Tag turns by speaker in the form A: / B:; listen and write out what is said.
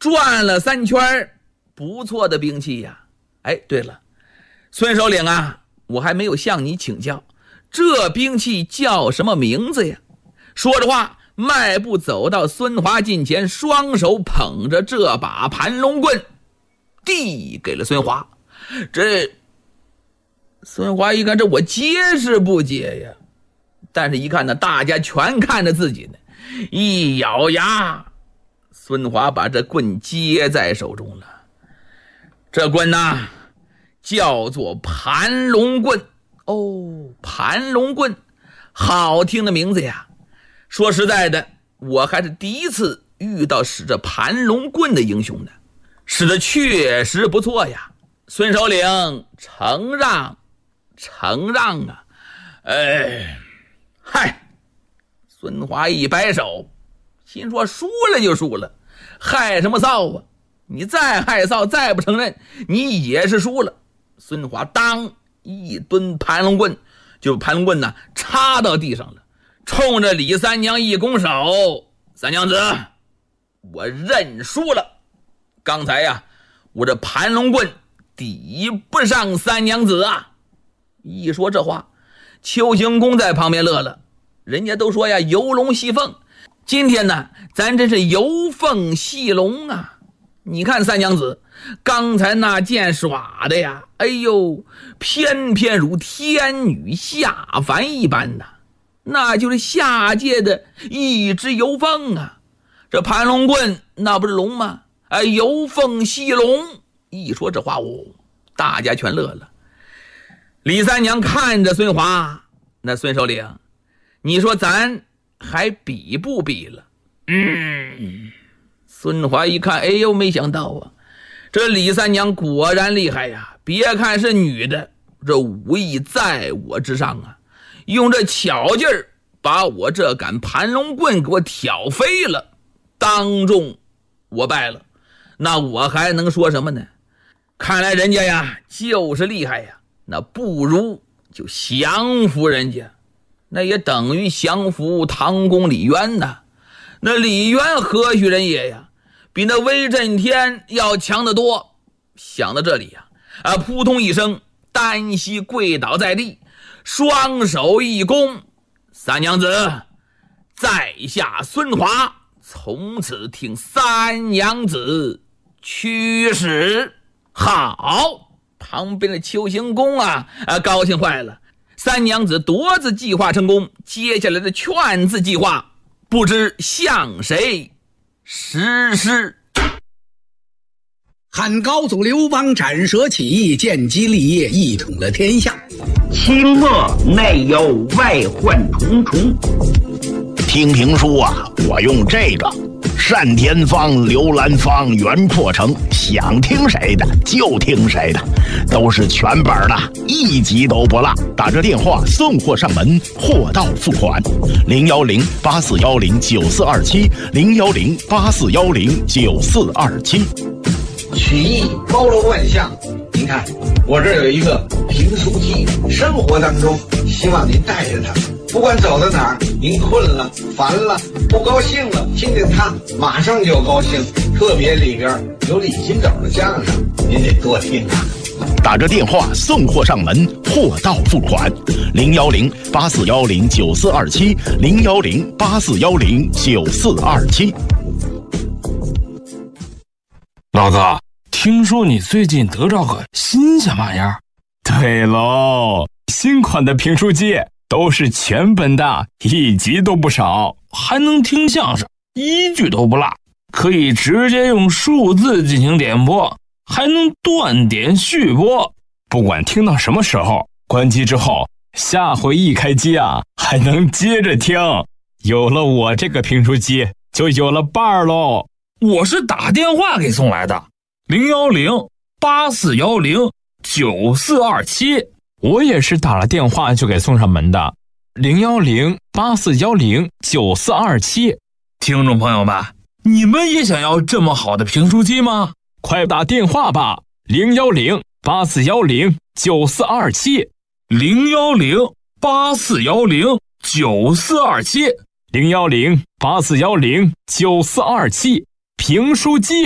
A: 转了3圈，不错的兵器呀。哎，对了，孙首领啊，我还没有向你请教，这兵器叫什么名字呀？说着话，迈步走到孙华近前，双手捧着这把盘龙棍，递给了孙华。这孙华一看，这我接是不接呀？但是一看呢，大家全看着自己呢，一咬牙，孙华把这棍接在手中了。这棍呢，叫做盘龙棍。哦，盘龙棍，好听的名字呀。说实在的，我还是第一次遇到使这盘龙棍的英雄呢，使得确实不错呀。孙首领承让啊。嗨，孙华一摆手，心说输了就输了，害什么臊啊？你再害臊，再不承认，你也是输了。孙华当一蹲盘龙棍，就盘龙棍呢插到地上了，冲着李三娘一拱手：“三娘子，我认输了。刚才呀，我这盘龙棍抵不上三娘子啊！”一说这话，邱行公在旁边乐了。人家都说呀，游龙戏凤，今天呢，咱真是游凤戏龙啊！你看三娘子刚才那剑耍的呀，哎呦，偏偏如天女下凡一般呐，那就是下界的一只游凤啊。这盘龙棍那不是龙吗？哎，游凤戏龙。一说这话，大家全乐了。李三娘看着孙华，那孙首领，你说咱还比不比了？孙华一看，哎呦，没想到啊，这李三娘果然厉害呀！别看是女的，这武艺在我之上啊，用这巧劲儿把我这杆盘龙棍给我挑飞了，当众我败了，那我还能说什么呢？看来人家呀就是厉害呀，那不如就降服人家，那也等于降服唐公李渊呐。那李渊何许人也呀？比那威震天要强得多。想到这里呀，扑通一声，单膝跪倒在地，双手一弓：“三娘子，在下孙华，从此听三娘子驱使。”好，旁边的邱行公高兴坏了。三娘子夺子计划成功，接下来的劝字计划不知向谁实施。
B: 汉高祖刘邦斩蛇起义，建基立业，一统了天下。
C: 清末内忧外患重重。
D: 听评书啊，我用这个单田芳、刘兰芳、袁阔成，想听谁的就听谁的，都是全本的，一集都不落。打着电话送货上门，货到付款。010-8410-9427，010-8410-9427。
E: 曲艺包罗万象，您看我这有一个评书机，生活当中希望您带着它，不管走到哪儿，您困了、烦了、不高兴了，听听它马上就高兴。特别里边有李金斗的相声，您得多听啊。
D: 打着电话送货上门，货到付款。010-8410-9427，010-8410-9427。
F: 老哥，听说你最近得着个新鲜玩意儿？
G: 对喽，新款的评书机都是全本的，一集都不少，
F: 还能听相声，一句都不落，可以直接用数字进行点播，还能断点续播，
G: 不管听到什么时候，关机之后，下回一开机还能接着听。有了我这个评书机，就有了伴儿喽。
F: 我是打电话给送来的，010-8410-9427。
G: 我也是打了电话就给送上门的，010-8410-9427。
F: 听众朋友们，你们也想要这么好的评书机吗？
G: 快打电话吧，010-8410-9427。
F: 010-8410-9427。
G: 010-8410-9427。评书机